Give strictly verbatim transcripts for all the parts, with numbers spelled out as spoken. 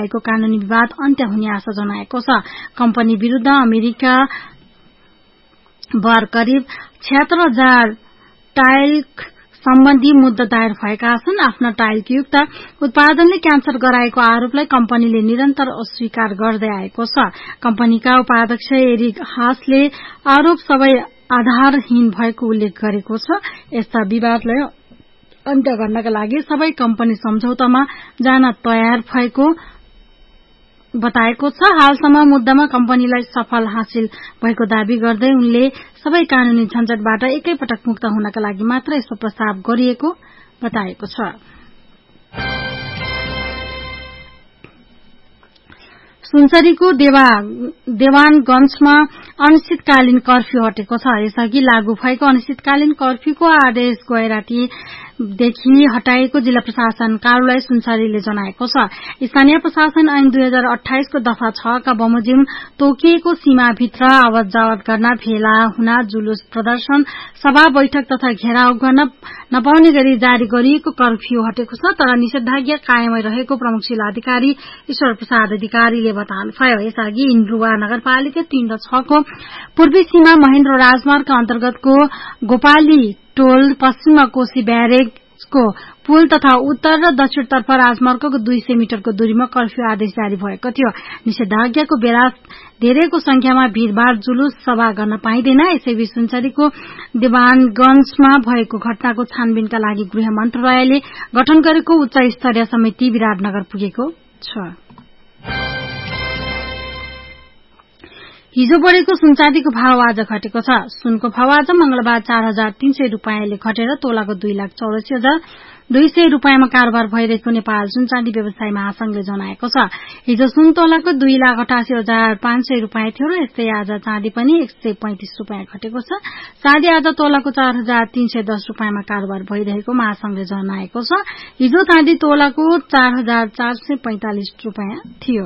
भएको कानूनी विवाद अन्त्य हुने आशा जनाएको छ। कम्पनी विरूद्ध अमेरिका बार करिब छिहत्तर हजार टाइल सम्बन्धी मुद्दा दायर भएका छन्। आफ्ना टाइलयुक्त उत्पादनले क्यान्सर गराएको आरोपलाई कम्पनीले निरन्तर अस्वीकार गर्दै आएको छ। कम्पनीका उपाध्यक्ष एरिक हासले आरोप सबै आधारहीन भएको उल्लेख गरेको छ। यस्ता विवादलाई अन्त्य गर्नका लागि सबै कम्पनी सम्झौतामा जान तयार भएको बताएको छ। हालसम्म मुद्दामा कम्पनीलाई सफल हासिल भएको दावी गर्दै उनले सबै कानूनी झन्झटबाट एकैपटक मुक्त हुनका लागि मात्र यस्तो प्रस्ताव गरिएको बताएको छ। सुनसरीको देवा देवानगंजमा अनिश्चितकालीन कर्फ्यू हटेको छ। यसअघि लागू भएको अनिश्चितकालीन कर्फ्यूको आदेश गए रातिदेखि हटाएको जिल्ला प्रशासन कार्यालय सुनसरीले जनाएको छ। स्थानीय प्रशासन ऐन दुई हजार अठाइस को दफा छ का बमोजिम तोकिएको सीमाभित्र आवत जावत गर्न, भेला हुन, जुलुस प्रदर्शन, सभा बैठक तथा घेराव गर्न नपाउने गरी जारी गरिएको कर्फ्यू हटेको छ। तर निषेधाज्ञा कायमै रहेको प्रमुख जिल्लाधिकारी ईश्वर प्रसाद अधिकारीले बताउनुभयो। यसअघि इन्द्रुवा नगरपालिका तीन र छ को पूर्वी सीमा महेन्द्र राजमार्ग अन्तर्गतको गोपाली टोल, पश्चिममा कोशी ब्यारेजको पुल तथा उत्तर र दक्षिणतर्फ राजमार्गको दुई सय मिटरको दूरीमा कर्फ्यू आदेश जारी भएको थियो। निषेधाज्ञाको बेला धेरैको संख्यामा भीड़भाड़, जुलुस, सभा गर्न पाइँदैन। यसैबीच सुनसरीको देवानगंजमा भएको घटनाको छानबिनका लागि गृह मन्त्रालयले गठन गरेको उच्च स्तरीय समिति विराटनगर पुगेको छ। हिजो बढ़ेको सुनचाँदीको भाव आज घटेको छ। सुनको भाव आज मंगलबार चार हजार तीन सय रूपियाँले घटेर तोलाको दुई लाख चौरासी हजार दुई सय रूपियाँमा कारोबार भइरहेको नेपाल सुनचाँदी व्यवसाय महासंघले जनाएको छ। हिजो सुन तोलाको दुई लाख अठासी हजार पाँच सय रूपियाँ थियो र यस्तै आज चाँदी पनि एक सय पैंतिस रूपियाँ घटेको छ। चाँदी आज तोलाको चार हजार तीन सय दस रूपियाँमा कारोबार भइरहेको महासंघले जनाएको छ। हिजो चाँदी तोलाको चार हजार चार सय पैंतालिस रूपियाँ थियो।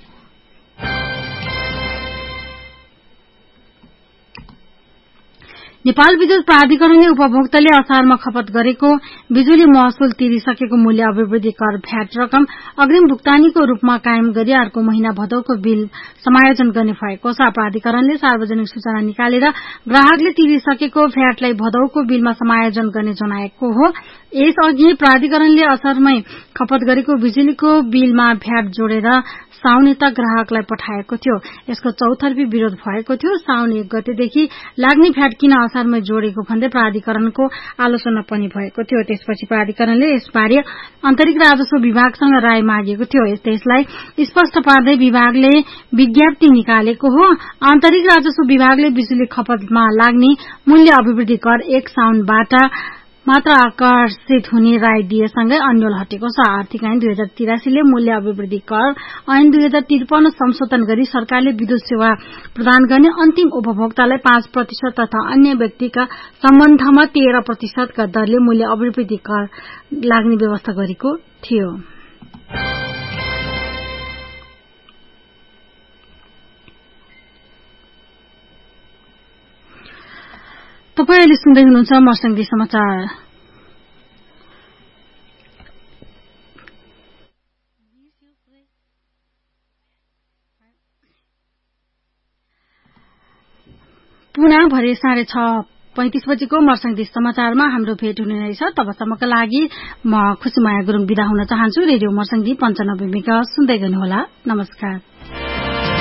नेपाल विद्युत प्राधिकरणले उपभोक्ताले असारमा खपत गरेको बिजुली महसुल तिरिसकेको मूल्य अभिवृद्धि कर भ्याट रकम अग्रिम भुक्तानीको रूपमा कायम गरी अर्को महिना भदौको बिल समायोजन गर्ने भएको छ। प्राधिकरणले सार्वजनिक सूचना निकालेर ग्राहकले तिरिसकेको भ्याटलाई भदौको बिलमा समायोजन गर्ने जनाएको हो। यसअघि प्राधिकरणले असरमै खपत गरेको बिजुलीको बिलमा भ्याट जोडेर साउन तक ग्राहकलाई पठाएको थियो। यसको चौतर्फी विरोध भएको थियो। साउन एक गतेदेखि लाग्ने भ्याट किन असरमै जोडेको भन्दै प्राधिकरणको आलोचना पनि भएको थियो। त्यसपछि प्राधिकरणले यसबारे आन्तरिक राजस्व विभागसँग राय मागेको थियो। त्यसलाई स्पष्ट पार्दै विभागले विज्ञप्ति निकालेको हो। आन्तरिक राजस्व विभागले बिजुली खपतमा लाग्ने मूल्य अभिवृद्धि कर एक साउनबाट मात्र आकर्षित हुने राय दिएसँगै अन्यल हटेको छ। आर्थिक ऐन दुई हजार तिरासीले मूल्य अभिवृद्धि कर ऐन दुई हजार त्रिपन्न संशोधन गरी सरकारले विद्युत सेवा प्रदान गर्ने अन्तिम उपभोक्तालाई पाँच प्रतिशत तथा अन्य व्यक्तिका सम्बन्धमा तेह्र प्रतिशतका दरले मूल्य अभिवृद्धि कर लाग्ने व्यवस्था गरेको थियो। तपाईले सुन्दै हुनुहुन्छ मर्स्याङ्दी समाचार। पुनः भरे साढे छ पैंतिस बजेको मर्स्याङ्दी समाचारमा हाम्रो भेट हुने रहेछ। तबसम्मका लागि म खुशीमाया गुरुङ बिदा हुन चाहन्छु। रेडियो मर्स्याङ्दी पञ्चानब्बे मेगा सुन्दै गर्नुहोला। नमस्कार।